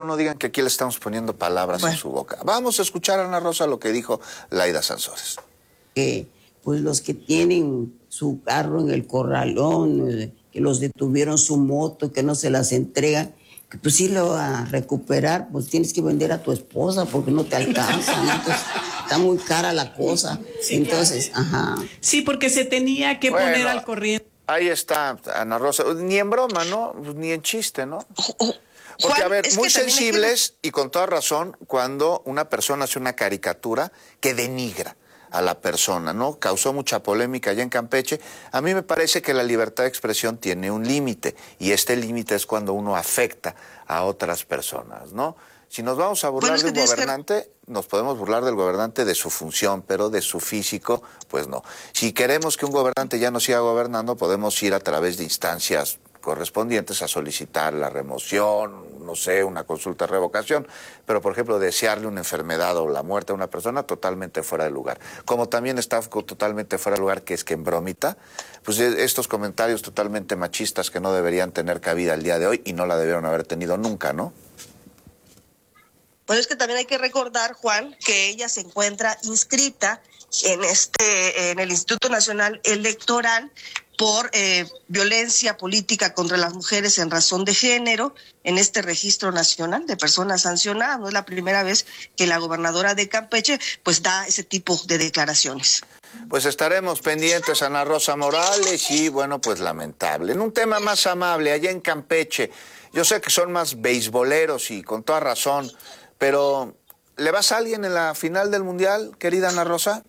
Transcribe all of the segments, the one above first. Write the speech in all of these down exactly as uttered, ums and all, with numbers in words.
no digan que aquí le estamos poniendo palabras bueno. en su boca. Vamos a escuchar a Ana Rosa lo que dijo Laida Sansores. Que pues los que tienen su carro en el corralón, eh, que los detuvieron su moto, que no se las entregan, que pues sí lo va a recuperar, pues tienes que vender a tu esposa porque no te alcanza, ¿no? Entonces, está muy cara la cosa. Sí, entonces, ajá. Sí, porque se tenía que Bueno, poner al corriente. Ahí está Ana Rosa, ni en broma, ¿no? Ni en chiste, ¿no? Porque, Juan, a ver, es muy que también hay que- sensibles y con toda razón cuando una persona hace una caricatura que denigra a la persona, ¿no? Causó mucha polémica allá en Campeche. A mí me parece que la libertad de expresión tiene un límite y este límite es cuando uno afecta a otras personas, ¿no? Si nos vamos a burlar Bueno, es de que un tienes que- gobernante, nos podemos burlar del gobernante de su función, pero de su físico, pues no. Si queremos que un gobernante ya no siga gobernando, podemos ir a través de instancias correspondientes a solicitar la remoción, no sé, una consulta de revocación, pero por ejemplo desearle una enfermedad o la muerte a una persona totalmente fuera de lugar. Como también está totalmente fuera de lugar que es que en bromita, pues estos comentarios totalmente machistas que no deberían tener cabida el día de hoy y no la debieron haber tenido nunca, ¿no? Pues es que también hay que recordar, Juan, que ella se encuentra inscrita en este, en el Instituto Nacional Electoral por eh, violencia política contra las mujeres en razón de género en este registro nacional de personas sancionadas. No es la primera vez que la gobernadora de Campeche pues da ese tipo de declaraciones. Pues estaremos pendientes, Ana Rosa Morales, y bueno, pues lamentable. En un tema más amable, allá en Campeche, yo sé que son más beisboleros y con toda razón, pero ¿le vas a alguien en la final del Mundial, querida Ana Rosa?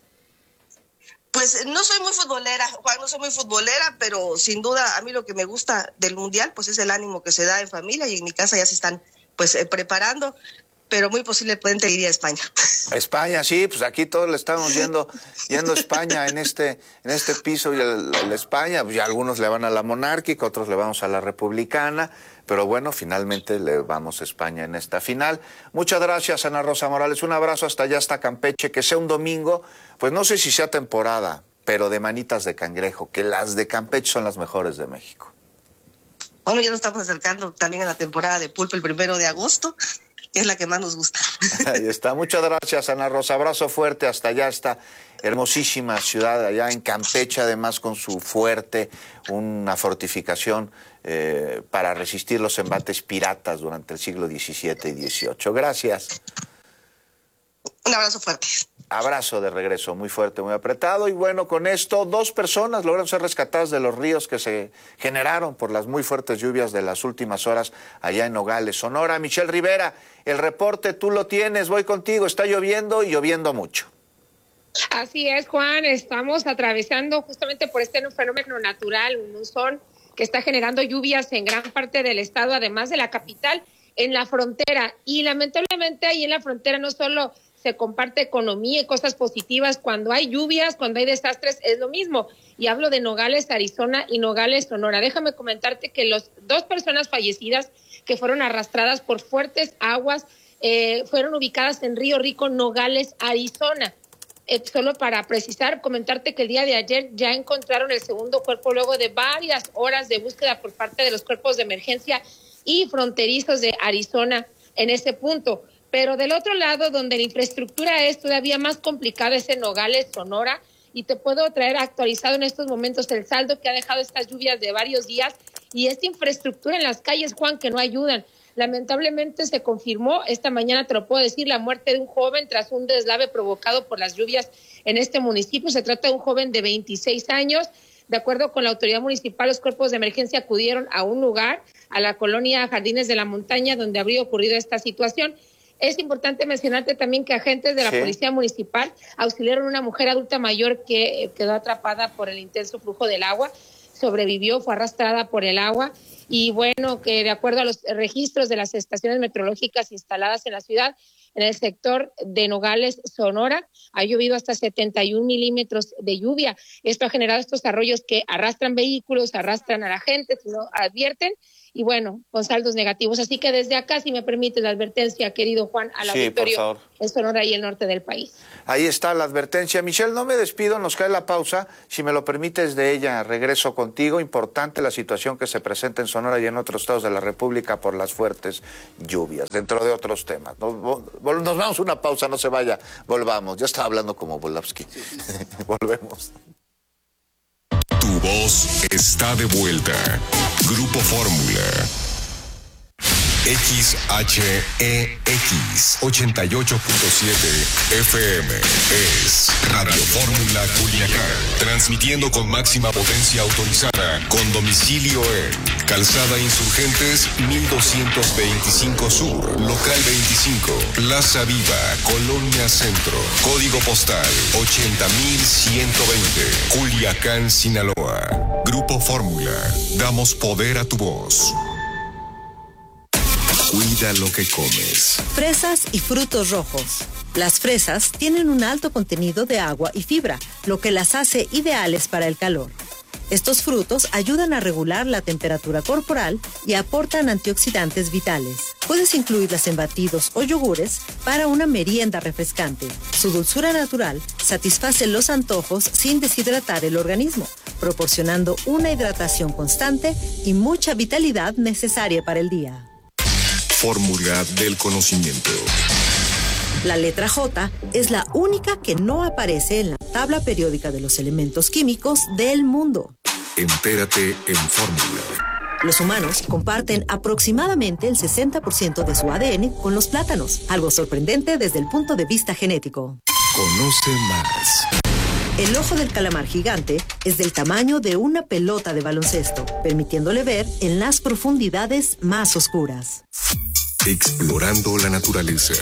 Pues no soy muy futbolera, Juan, no soy muy futbolera, pero sin duda a mí lo que me gusta del Mundial pues es el ánimo que se da en familia y en mi casa ya se están pues eh, preparando, pero muy posiblemente iría a España. A España, sí, pues aquí todos le estamos yendo, yendo a España en este, en este piso y el, el España, pues ya algunos le van a la monárquica, otros le vamos a la republicana, pero bueno, finalmente le vamos a España en esta final. Muchas gracias, Ana Rosa Morales, un abrazo hasta allá, hasta Campeche, que sea un domingo, pues no sé si sea temporada, pero de manitas de cangrejo, que las de Campeche son las mejores de México. Bueno, ya nos estamos acercando también a la temporada de pulpo el primero de agosto, que es la que más nos gusta. Ahí está, muchas gracias, Ana Rosa, abrazo fuerte hasta allá, esta hermosísima ciudad allá en Campeche, además con su fuerte, una fortificación eh, para resistir los embates piratas durante el siglo diecisiete y dieciocho. Gracias. Un abrazo fuerte. Abrazo de regreso, muy fuerte, muy apretado. Y bueno, con esto, dos personas lograron ser rescatadas de los ríos que se generaron por las muy fuertes lluvias de las últimas horas allá en Nogales, Sonora. Michelle Rivera, el reporte tú lo tienes, voy contigo, está lloviendo y lloviendo mucho. Así es, Juan, estamos atravesando justamente por este fenómeno natural, un monzón que está generando lluvias en gran parte del estado, además de la capital, en la frontera. Y lamentablemente ahí en la frontera no solo se comparte economía y cosas positivas, cuando hay lluvias, cuando hay desastres, es lo mismo. Y hablo de Nogales, Arizona y Nogales, Sonora. Déjame comentarte que las dos personas fallecidas que fueron arrastradas por fuertes aguas eh, fueron ubicadas en Río Rico, Nogales, Arizona. Eh, solo para precisar, comentarte que el día de ayer ya encontraron el segundo cuerpo luego de varias horas de búsqueda por parte de los cuerpos de emergencia y fronterizos de Arizona en ese punto. Pero del otro lado, donde la infraestructura es todavía más complicada, es en Nogales, Sonora, y te puedo traer actualizado en estos momentos el saldo que ha dejado estas lluvias de varios días y esta infraestructura en las calles, Juan, que no ayudan. Lamentablemente se confirmó esta mañana, te lo puedo decir, la muerte de un joven tras un deslave provocado por las lluvias en este municipio. Se trata de un joven de veintiséis años. De acuerdo con la autoridad municipal, los cuerpos de emergencia acudieron a un lugar, a la colonia Jardines de la Montaña, donde habría ocurrido esta situación. Es importante mencionarte también que agentes de la sí. Policía Municipal auxiliaron a una mujer adulta mayor que quedó atrapada por el intenso flujo del agua, sobrevivió, fue arrastrada por el agua y bueno, que de acuerdo a los registros de las estaciones meteorológicas instaladas en la ciudad, en el sector de Nogales, Sonora, ha llovido hasta setenta y un milímetros de lluvia. Esto ha generado estos arroyos que arrastran vehículos, arrastran a la gente, si no advierten, y bueno, con saldos negativos. Así que desde acá, si me permite la advertencia, querido Juan, al Sí, auditorio en Sonora y el norte del país. Ahí está la advertencia. Michelle, no me despido, nos cae la pausa. Si me lo permites, de ella regreso contigo. Importante la situación que se presenta en Sonora y en otros estados de la República por las fuertes lluvias, dentro de otros temas. Nos, nos vamos a una pausa, no se vaya, volvamos. Ya estaba hablando como Volavsky. Volvemos. Tu voz está de vuelta. Grupo Fórmula. X H E X ochenta y ocho punto siete F M es Radio Fórmula Culiacán, transmitiendo con máxima potencia autorizada, con domicilio en Calzada Insurgentes mil doscientos veinticinco Sur, Local veinticinco, Plaza Viva, Colonia Centro, Código Postal ochenta mil ciento veinte, Culiacán, Sinaloa. Grupo Fórmula, damos poder a tu voz. Cuida lo que comes. Fresas y frutos rojos. Las fresas tienen un alto contenido de agua y fibra, lo que las hace ideales para el calor. Estos frutos ayudan a regular la temperatura corporal y aportan antioxidantes vitales. Puedes incluirlas en batidos o yogures para una merienda refrescante. Su dulzura natural satisface los antojos sin deshidratar el organismo, proporcionando una hidratación constante y mucha vitalidad necesaria para el día. Fórmula del conocimiento. La letra J es la única que no aparece en la tabla periódica de los elementos químicos del mundo. Entérate en Fórmula. Los humanos comparten aproximadamente el sesenta por ciento de su A D N con los plátanos, algo sorprendente desde el punto de vista genético. Conoce más. El ojo del calamar gigante es del tamaño de una pelota de baloncesto, permitiéndole ver en las profundidades más oscuras. Explorando la naturaleza.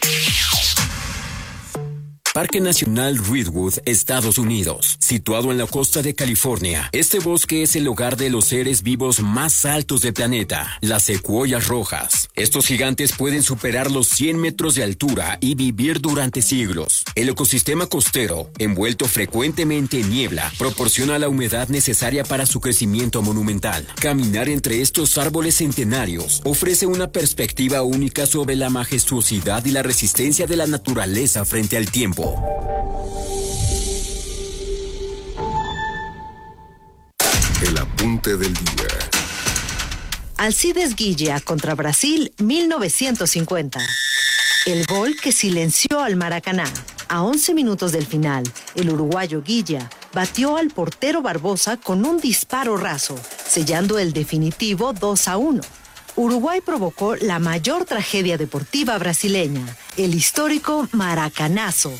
Parque Nacional Redwood, Estados Unidos, situado en la costa de California. Este bosque es el hogar de los seres vivos más altos del planeta, las secuoyas rojas. Estos gigantes pueden superar los cien metros de altura y vivir durante siglos. El ecosistema costero, envuelto frecuentemente en niebla, proporciona la humedad necesaria para su crecimiento monumental. Caminar entre estos árboles centenarios ofrece una perspectiva única sobre la majestuosidad y la resistencia de la naturaleza frente al tiempo. El apunte del día. Alcides Guilla contra Brasil, mil novecientos cincuenta. El gol que silenció al Maracaná. A once minutos del final, el uruguayo Guilla batió al portero Barbosa con un disparo raso, sellando el definitivo dos a uno. Uruguay provocó la mayor tragedia deportiva brasileña, el histórico Maracanazo.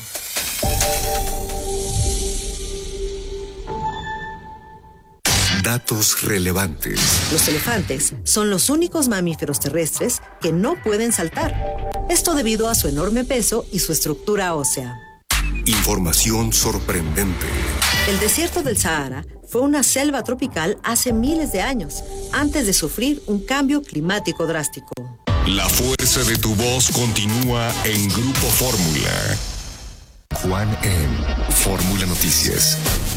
Datos relevantes. Los elefantes son los únicos mamíferos terrestres que no pueden saltar. Esto debido a su enorme peso y su estructura ósea. Información sorprendente. El desierto del Sahara fue una selva tropical hace miles de años, antes de sufrir un cambio climático drástico. La fuerza de tu voz continúa en Grupo Fórmula. Juan en Fórmula Noticias.